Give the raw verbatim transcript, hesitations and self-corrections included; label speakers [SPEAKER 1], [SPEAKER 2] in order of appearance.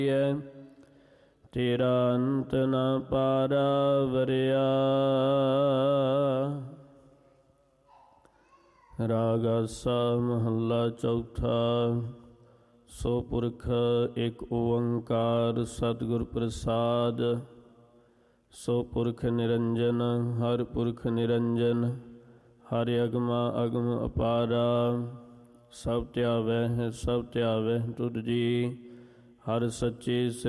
[SPEAKER 1] ਤੇਰਾ ਅੰਤ ਨ ਪਾਰਾ ਵਰਿਆ। ਰਾਗ ਆਸਾ ਮਹੱਲਾ ਚੌਥਾ। ਸੋ ਪੁਰਖ ਇੱਕ ਓੰਕਾਰ ਸਤਿਗੁਰ ਪ੍ਰਸਾਦ। ਸੋ ਪੁਰਖ ਨਿਰੰਜਨ ਹਰ ਪੁਰਖ ਨਿਰੰਜਨ। ਹਰਿ ਅਗਮਾ ਅਗਮ ਅਪਾਰਾ। ਸਭ ਧਿਆਵੈ ਸਭ ਧਿਆਵੈ ਤੁਧ ਜੀ। ਹਰ ਸੱਚੇ